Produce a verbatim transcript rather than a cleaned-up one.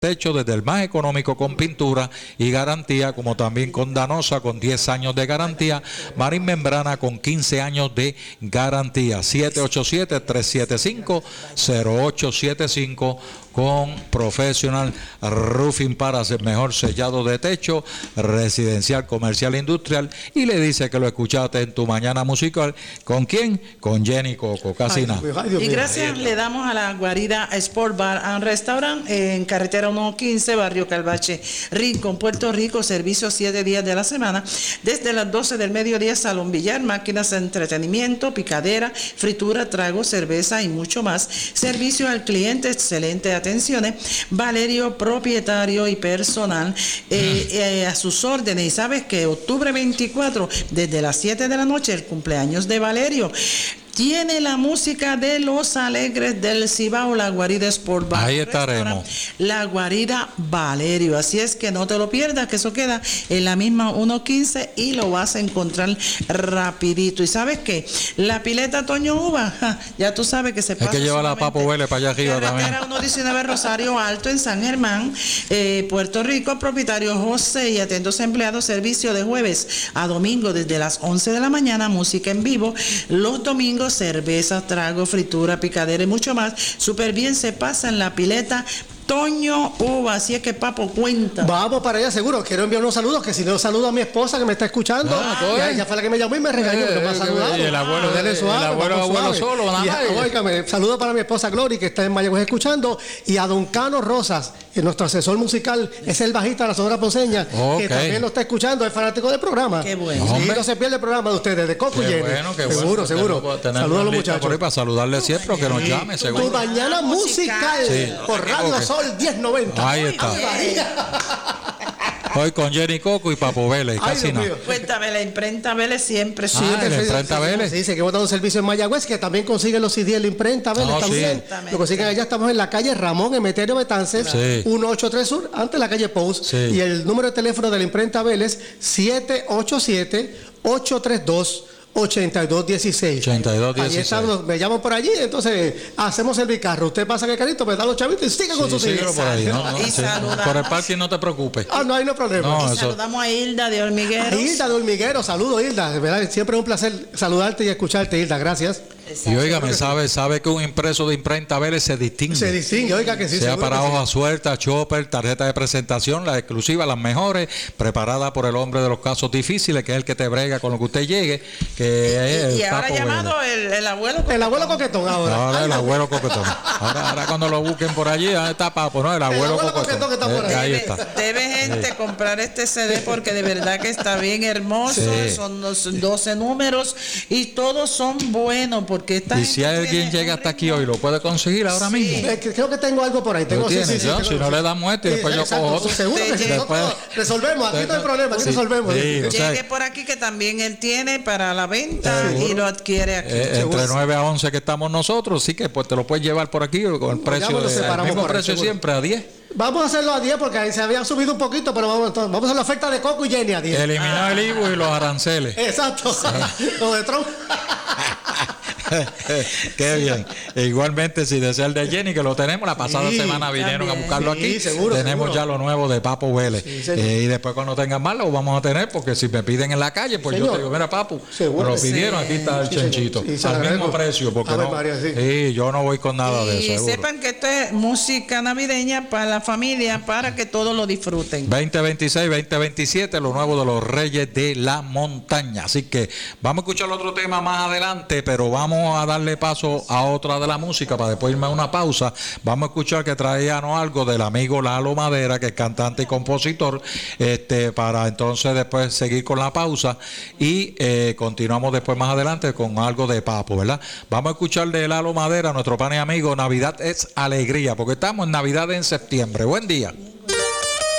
techo desde el más económico con pintura y garantía, como también con Danosa con diez años de garantía, Marín Membrana con quince años de garantía. Siete ocho siete, tres siete cinco, cero ocho siete cinco con Professional Roofing para hacer mejor sellado de techo, residencial, comercial, industrial, y le dice que lo escuchaste en tu mañana musical. ¿Con quién? Con Jenny Coco, casi nada. Y gracias le damos a la Guarida Sport Bar and Restaurant en carretera uno quince, barrio Calvache, Rincón, Puerto Rico. Servicio siete días de la semana, desde las doce del mediodía, salón billar, máquinas de entretenimiento, picadera, fritura, trago, cerveza y mucho más. Servicio al cliente, excelente atenciones. Valerio, propietario y personal, eh, eh, a sus órdenes. Y sabes que octubre veinticuatro, desde las siete de la noche, el cumpleaños de Valerio. Tiene la música de los Alegres del Cibao, la Guarida Sport Bar. Ahí estaremos. La Guarida Valerio. Así es que no te lo pierdas, que eso queda en la misma uno quince y lo vas a encontrar rapidito. Y sabes qué, la pileta Toño Uva, ja, ya tú sabes que se pasa. Hay que llevar a Papo Vélez para allá arriba también. uno diecinueve Rosario Alto en San Germán, eh, Puerto Rico. Propietario José y atentos empleados. Servicio de jueves a domingo desde las once de la mañana. Música en vivo. Los domingos, cerveza, trago, fritura, picadera y mucho más. Súper bien se pasa en la pileta Toño Uva. Así es que, Papo, cuenta. Vamos para allá, seguro. Quiero enviar unos saludos, que si no saludo a mi esposa que me está escuchando, no, ya, ya fue la que me llamó y me regañó, que no me ha saludado. Y el abuelo, el, suave, el abuelo, abuelo solo, nada más. Óigame, saludo para mi esposa Glory, que está en Mayagüez escuchando, y a Don Cano Rosas, que nuestro asesor musical, es el bajista de la Sonora Ponceña, okay, que también lo está escuchando, es fanático del programa. Qué bueno. Sí, no se pierde el programa de ustedes, de Coco y Jenny. Bueno, qué seguro, bueno. seguro. Saludos a los muchachos. Por ahí para saludarle siempre, que nos llame, seguro. Tu mañana musical, sí, por Radio okay. Sol diez noventa. Ahí está. Hoy con Jenny Coco y Papo Vélez, casi nada. Cuéntame, la imprenta Vélez siempre. Sí, ah, la imprenta Vélez. Sí, dice que votado un servicio en Mayagüez, que también consigue los C D en la imprenta Vélez, no, también. Sí. Lo consiguen allá. Estamos en la calle Ramón Emeterio Betances, sí, ciento ochenta y tres Sur, antes de la calle Post. Sí. Y el número de teléfono de la imprenta Vélez, siete ocho siete, ocho tres dos, ochenta y dos dieciséis. ochenta y dos dieciséis. Ahí están, me llaman por allí, entonces hacemos el bicarro. Usted pasa que carrito, me da los chavitos y sigue con sí, sus hijos. Por ahí, ¿no? No, y sí. Por el parque no te preocupes. Ah, no hay no problema. No, y eso. Saludamos a Hilda de Hormiguero. A Hilda de Hormiguero, saludos Hilda. De verdad, siempre es un placer saludarte y escucharte, Hilda. Gracias. Exacto. Y óigame, sabe, sabe que un impreso de imprenta Vélez se distingue. Se distingue, oiga que sí. Sea para hoja sí. suelta, chopper, tarjeta de presentación, las exclusivas, las mejores, preparadas por el hombre de los casos difíciles, que es el que te brega con lo que usted llegue. Que y, y ahora llamado el, el abuelo coquetón. El abuelo coquetón ahora. Ahora Ay, el abuelo coquetón. Ahora, ahora cuando lo busquen por allí, ahí está Papo, ¿no? El abuelo, el abuelo coquetón. coquetón que está por ahí. Eh, ahí está. Debe gente sí. comprar este C D porque de verdad que está bien hermoso. Sí. Son los doce números y todos son buenos porque esta y si alguien llega hasta aquí hoy, ¿lo puede conseguir ahora sí. mismo? Eh, creo que tengo algo por ahí. Tengo, sí, sí, sí, ¿no? tengo, si no sí. le damos este y después yo cojo otro. Seguro que sí. Después, resolvemos, aquí no hay problema, aquí sí. resolvemos. Sí, o sea, llegue por aquí que también él tiene para la venta ¿seguro? Y lo adquiere aquí. Eh, entre nueve a once que estamos nosotros, sí que pues te lo puedes llevar por aquí con el precio, de, el mismo precio siempre, a diez. Vamos a hacerlo a diez porque ahí se había subido un poquito, pero vamos, entonces, vamos a hacer la oferta de Coco y Jenny a diez. Eliminar ah. el I V A y los aranceles. Exacto. Lo de Trump. Qué bien. E igualmente, si desea el de Jenny, que lo tenemos, la pasada sí, semana vinieron también. A buscarlo aquí. Sí, seguro, tenemos seguro. Ya lo nuevo de Papo Vélez. Sí, eh, y después, cuando tengan más, lo vamos a tener, porque si me piden en la calle, pues señor. Yo te digo, mira, Papu, seguro. Me lo pidieron, sí. Aquí está el sí, chenchito. Sí, al mismo precio, porque no, María, sí. Sí, yo no voy con nada y de eso. Y sepan que esto es música navideña para la familia, para que todos lo disfruten. veinte veintiséis, veinte veintisiete, lo nuevo de los Reyes de la Montaña. Así que vamos a escuchar otro tema más adelante, pero vamos a darle paso a otra de la música para después irme a una pausa. Vamos a escuchar que traíamos algo del amigo Lalo Madera, que es cantante y compositor, este, para entonces después seguir con la pausa y eh, continuamos después más adelante con algo de Papo, ¿verdad? Vamos a escuchar de Lalo Madera, nuestro pan y amigo, Navidad es alegría, porque estamos en Navidad en septiembre. Buen día.